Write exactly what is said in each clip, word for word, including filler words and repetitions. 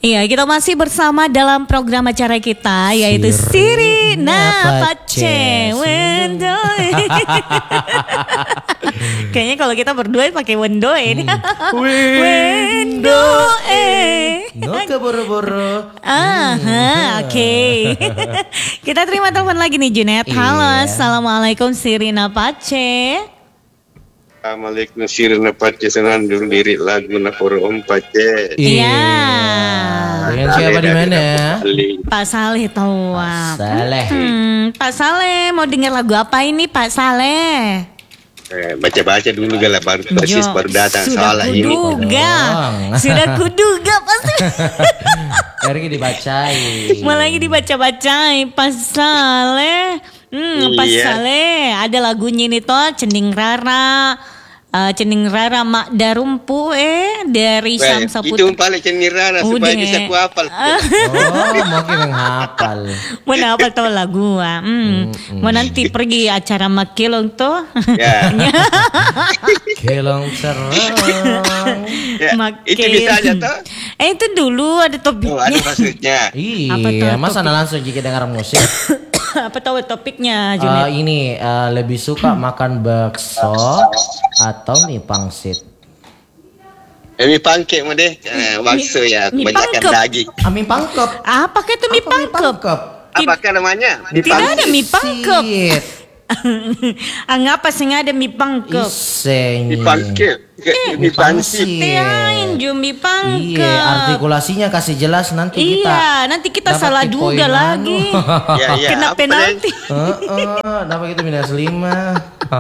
Iya, kita masih bersama dalam program acara kita yaitu Siri Napace Wendo. Kayaknya kalau kita berdua pakai Wendo ini. Wendo eh. No ke boro-boro. Aha, oke. Kita terima telepon lagi nih Junet. Halo, assalamualaikum Siri Napace. Assalamualaikum Siri Napace, senang dulu lirik lagu Naporo Ompace. Iya. Dengan siapa di mana? Pak Saleh tahu. Pak Saleh. Hmm, Pak Saleh mau dengar lagu apa ini Pak Saleh? Eh, baca-baca dulu gak lah, baru persis baru datang sudah soal ini. Kuduga. Sudah kuduga pasti. Lagi dibacain. Malah lagi dibaca-bacain Pak Saleh. Hmm, Pak Iya. Saleh ada lagunya ini toh Cening Rara. Uh, Cening Rara Mak Darumpu eh dari Wah, Syamsa itu Putri. paling Cening Rara supaya Udah. bisa ku hafal. Oh, mungkin yang hafal. Mana apa tahu lagu ah. Hmm. Mau nanti pergi acara Makilong tuh. Ya. Kelong serang. Ya, Makin. itu bisa aja toh. Eh itu dulu ada topiknya. Oh, ada maksudnya. Apa tuh Iya, masa topik? langsung jika dengar musik. Apa tahu topiknya Eh, Junet? ini eh, lebih suka makan bakso atau mie pangsit? Eh, mie pangkek mah deh. Eh, bakso ya, mie kebanyakan pangkep. daging. Ah, mie pangkep. Apa kayak itu mie Apa mie pangkep? pangkep? Apakah namanya? Mie Tidak ada mie pangkep. Shit. Ah ngapa sih nggak ada mie pangkep? Iseng. Mie pangkek. Mie pangsit. Tiain ju mie pangkep. Iya, artikulasinya kasih jelas nanti kita. Iya, nanti kita dapat salah di duga poin lagi. anu. Ya, ya, Kena apa penalti. Heeh, dapat kita minus lima.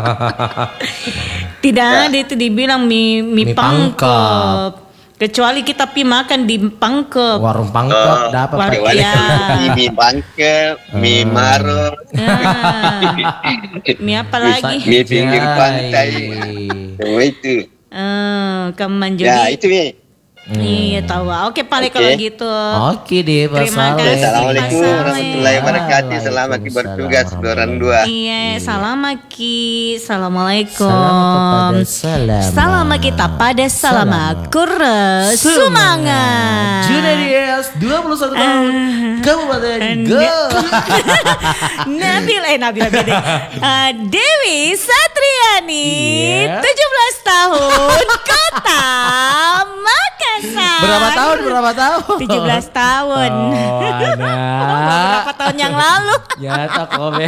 Tidak ada itu dibilang mie mie, Mie pangkep. pangkep. Kecuali kita pi makan di pangkep. Warung pangkep dapat War- Pak. War- Kecuali Ya. mie pangkek, mie marong, Ah, mie apa lagi? mie pinggir pantai. Semua itu. Eh, keman Ya, jadi. itu nih. Iya tahu. Oke, Pale Oke. kalau gitu. Oke deh, Pak Terima Saleh. kasih, Assalamualaikum Pak Saleh. warahmatullahi wabarakatuh. Selamat bertugas orang dua. Iya, salam Ki. Assalamualaikum. Salam kepada Salama. Salam kita pada Salama Kura Semangat. Junedias dua puluh satu tahun Kabupaten Go. Nabil eh Nabil Nabil uh, Dewi Satriani Iya. tujuh belas tahun Kota Makassar. Berapa tahun? Berapa tahun? tujuh belas tahun. Oh, anak. Berapa tahun yang lalu? Nyata kobe.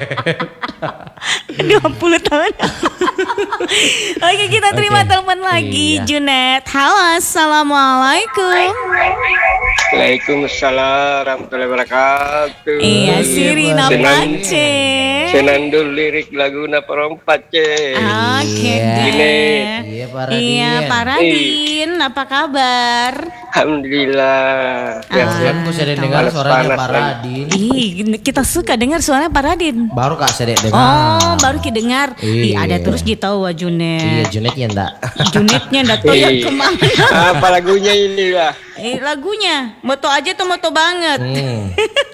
dua puluh tahun. Oke, kita terima Oke. telepon lagi. Iya. Junet. Halo, assalamualaikum. Waalaikumsalam warahmatullahi wabarakatuh. Iya, Siri Senang- Napace. Senandul lirik lagu Naporo Ompace. Oke Iya. deh. Iya, Pak Radin. Iya, Pak Radin, apa kabar? Alhamdulillah. Ah. Kan gue sering dengar Panas, suaranya panas Pak lagi. Radin. Ih, kita suka dengar suaranya Pak Radin. Baru Kak sedek dengar. Oh, baru kita dengar. Ih, Iya. ada terus kita tahu Iya, Junet. Junetnya enggak. Junetnya ndak tahu yang Eh, kemana. Apa lagunya ini lah? Eh, lagunya moto aja tuh moto banget. Hmm.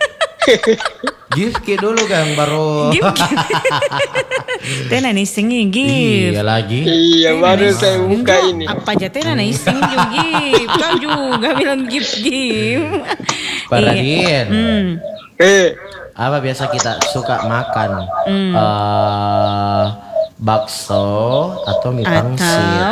Gift dulu kan baru. Gim. Tena nih singin gim. Iya lagi. Iya, baru saya buka Enggak, ini. apa aja tena nih sing gim. Kau juga bilang gim gim. Pak Iya. Radin. Hmm. Eh, Apa biasa kita suka makan? Hmm. Eh, bakso atau mie pangsit?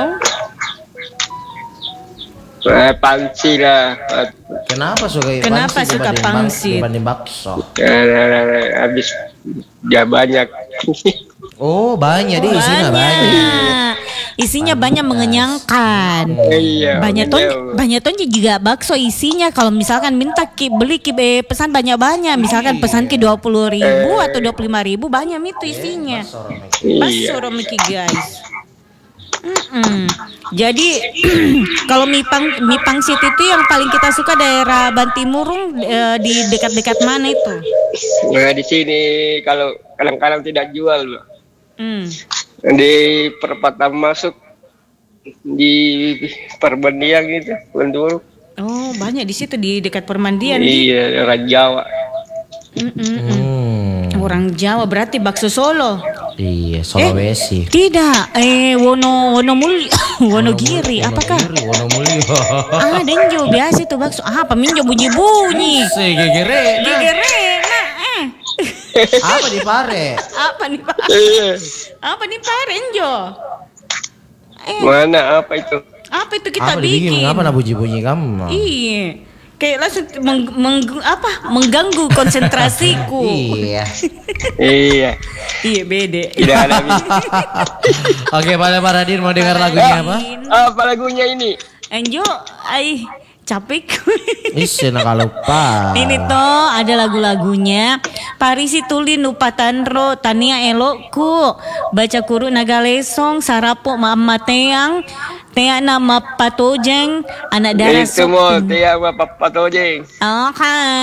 Atau eh, pangsi lah. Kenapa suka Kenapa pangsit suka dibanding bak- pangsit? dibanding bakso? Eh, Habis ya banyak. Oh, banyak deh isinya banyak. Isinya banyak mengenyangkan. Iya. Banyak ton, makanya. banyak ton juga bakso isinya. Kalau misalkan minta ki beli ki eh, pesan banyak-banyak, misalkan pesan ki dua puluh ribu atau dua puluh lima ribu banyak itu isinya. Bakso Iya. romeki guys. Mm-mm. Jadi kalau mie pang mie pangsit itu yang paling kita suka daerah Bantimurung eh, di dekat-dekat mana itu? Nah, di sini kalau kadang-kadang tidak jual, Mbak. Hmm. Di perempatan masuk di Perbandian gitu, Bandung. Oh banyak di situ di dekat permandian. Iya, orang Jawa. Mm-mm. Hmm. Orang Jawa berarti bakso Solo. Iya, Sulawesi. Tidak, eh Wono Wonomuli Wonogiri, apakah? Wonogiri, Wonomulyo. Ah, denjo biasa itu bakso. Ah, peminjo bunyi-bunyi. Se gegere. Gegerena, eh. Apa di pare? Apa nih Pak? Iya. Apa nih Pak Renjo? Eh, Mana apa itu? apa itu kita Apa dibikin? bikin? Ngapa nak bunyi-bunyi kamu? Iya. Kayak langsung meng, meng- apa? mengganggu konsentrasiku. Iya. Iya. Iya, bede. Tidak ada. Oke, pada Pak Radin mau dengar lagunya apa? Apa lagunya ini? Enjo, ai capek. Isi nak lupa. Ini toh ada lagu-lagunya. Parisi tuli nupatanro tania elokku. Baca kuru nagalesong sarapo mama teang. Tea nama patojeng anak darah Itu mau tiap apa patojeng. Oke.